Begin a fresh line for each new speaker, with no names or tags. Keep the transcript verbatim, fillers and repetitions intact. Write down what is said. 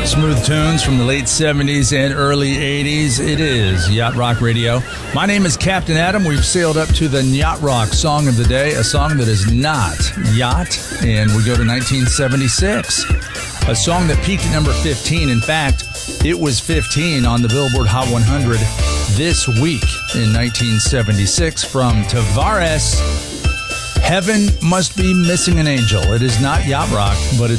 Smooth tunes from the late seventies and early eighties. It is Yacht Rock Radio. My name is Captain Adam. We've sailed up to the Yacht Rock Song of the Day, a song that is not yacht, and we go to nineteen seventy-six. A song that peaked at number fifteen. In fact, it was fifteen on the Billboard Hot one hundred this week in nineteen seventy-six from Tavares. Heaven Must Be Missing an Angel. It is not yacht rock, but it's